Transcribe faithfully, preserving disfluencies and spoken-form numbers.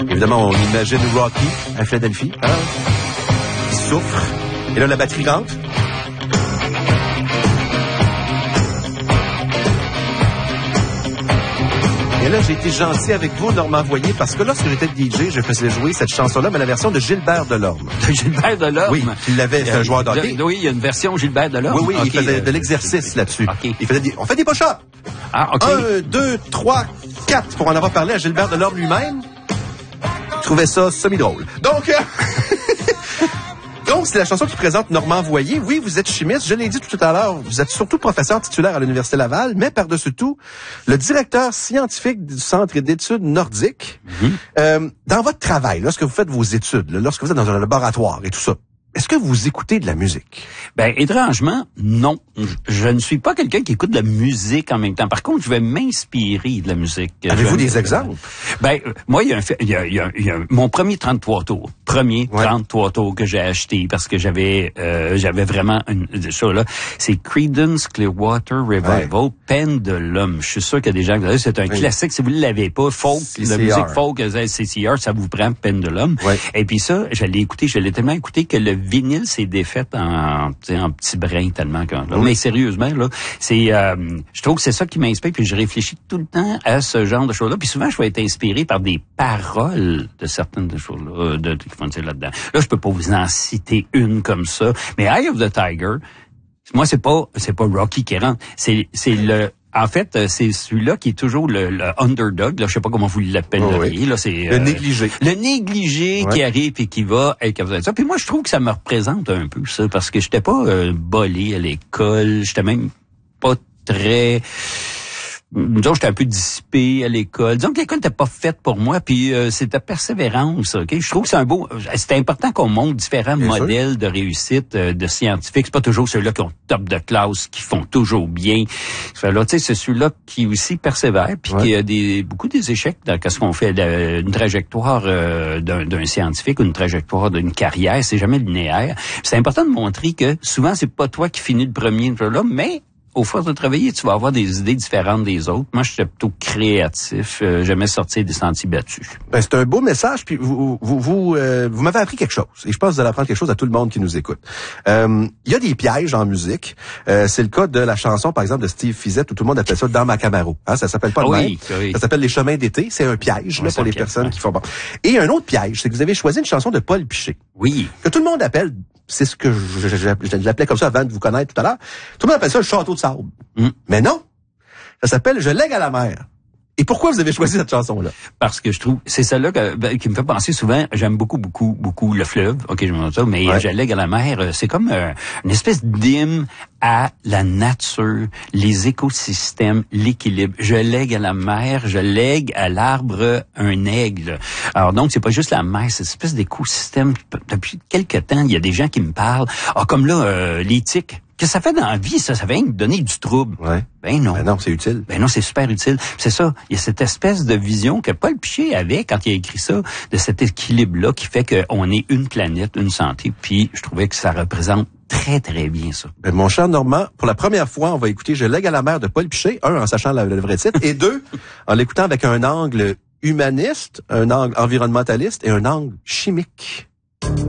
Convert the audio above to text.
Évidemment, on imagine Rocky à Philadelphie, hein, qui souffre. Et là, la batterie rentre. Et là, j'ai été gentil avec vous, Normand Voyer, parce que lorsque j'étais D J, je faisais jouer cette chanson-là, mais la version de Gilbert Delorme. Gilbert Delorme? Oui, il l'avait fait un joueur d'hockey. Oui, il y a une version Gilbert Delorme. Oui, oui, okay. il faisait de l'exercice là-dessus. Okay. Il faisait des, on fait des push-ups. Ah, OK. Un, deux, trois, quatre, pour en avoir parlé à Gilbert Delorme lui-même. Je trouvais ça semi-drôle. Donc, euh... Donc, c'est la chanson qui présente Normand Voyer. Oui, vous êtes chimiste. Je l'ai dit tout à l'heure, vous êtes surtout professeur titulaire à l'Université Laval, mais par-dessus tout, le directeur scientifique du Centre d'études nordiques. Mm-hmm. Euh, dans votre travail, lorsque vous faites vos études, là, lorsque vous êtes dans un laboratoire et tout ça, est-ce que vous écoutez de la musique? Ben, étrangement, non. Je, je ne suis pas quelqu'un qui écoute de la musique en même temps. Par contre, je vais m'inspirer de la musique. Avez-vous vais... des exemples? Ben, moi, il y a un, il y a, il y a, il y a mon premier trente-trois tours. Premier ouais. trente-trois tours que j'ai acheté parce que j'avais, euh, j'avais vraiment une, ça, là. C'est Creedence Clearwater Revival, ouais. Pendulum. Je suis sûr qu'il y a des gens qui disent, c'est un oui. classique. Si vous ne l'avez pas, folk, C C R. La musique folk, C C R, ça vous prend Pendulum. Ouais. Et puis ça, je l'ai écouté, je l'ai tellement écouté que le vinyle s'est défait en, en petits brins tellement que, oui. Mais sérieusement, là, c'est, euh, je trouve que c'est ça qui m'inspire, puis je réfléchis tout le temps à ce genre de choses-là. Puis souvent, je vais être inspiré par des paroles de certaines de choses-là, de, qui font dire là-dedans. Là, je peux pas vous en citer une comme ça, mais Eye of the Tiger, moi, c'est pas, c'est pas Rocky qui rentre, c'est, c'est le, en fait, c'est celui-là qui est toujours le, le underdog. Là, je sais pas comment vous l'appelleriez. Oh oui. Là, c'est le euh, négligé. Le négligé ouais. qui arrive et qui va et qui va ça. Puis moi, je trouve que ça me représente un peu ça, parce que j'étais pas euh, bolé à l'école. J'étais même pas très. Disons, j'étais un peu dissipé à l'école. Disons que l'école n'était pas faite pour moi, puis euh, c'était persévérance, ok? Je trouve que c'est un beau... C'est important qu'on montre différents bien modèles sûr. De réussite euh, de scientifiques. C'est pas toujours ceux-là qui ont top de classe, qui font toujours bien. Là, tu sais, c'est celui-là qui aussi persévère, puis ouais. qui a des beaucoup des échecs dans ce qu'on fait. De, une trajectoire euh, d'un, d'un scientifique, une trajectoire d'une carrière, c'est jamais linéaire. C'est important de montrer que souvent, c'est pas toi qui finis le premier, là, mais... Au force de travailler, tu vas avoir des idées différentes des autres. Moi, je suis plutôt créatif. Euh, j'aimais sortir des sentiers battus. Ben, c'est un beau message. Puis vous, vous, vous, euh, vous m'avez appris quelque chose. Et je pense que vous allez apprendre quelque chose à tout le monde qui nous écoute. Euh, il y a des pièges en musique. Euh, c'est le cas de la chanson, par exemple, de Steve Fizzette, où tout le monde appelle ça Dans ma Camaro. Hein, ça s'appelle pas le oui, même. Oui. Ça s'appelle Les chemins d'été. C'est un piège oui, là, pour les piège, personnes ouais. qui font bon. Et un autre piège, c'est que vous avez choisi une chanson de Paul Piché. Oui. Que tout le monde appelle. C'est ce que je, je, je, je l'appelais comme ça avant de vous connaître tout à l'heure. Tout le monde appelle ça le château de sable. Mm. Mais non, ça s'appelle Je lègue à la mer. Et pourquoi vous avez choisi cette chanson-là? Parce que je trouve, c'est celle-là que, ben, qui me fait penser souvent, j'aime beaucoup, beaucoup, beaucoup le fleuve, ok, je me dis ça, mais ouais. Je lègue à la mer, c'est comme euh, une espèce d'hymne à la nature, les écosystèmes, l'équilibre. Je lègue à la mer, je lègue à l'arbre un aigle. Alors donc, c'est pas juste la mer, c'est une espèce d'écosystème. Depuis quelque temps, il y a des gens qui me parlent, ah, comme là, euh, l'éthique. Qu'est-ce que ça fait dans la vie, ça? Ça vient donner du trouble. Ouais. Ben non. Ben non, c'est utile. Ben non, c'est super utile. C'est ça. Il y a cette espèce de vision que Paul Piché avait quand il a écrit ça, de cet équilibre-là qui fait qu'on est une planète, une santé. Puis, je trouvais que ça représente très, très bien ça. Ben, mon cher Normand, pour la première fois, on va écouter Je lègue à la mer de Paul Piché. Un, en sachant le vrai titre. Et deux, en l'écoutant avec un angle humaniste, un angle environnementaliste et un angle chimique.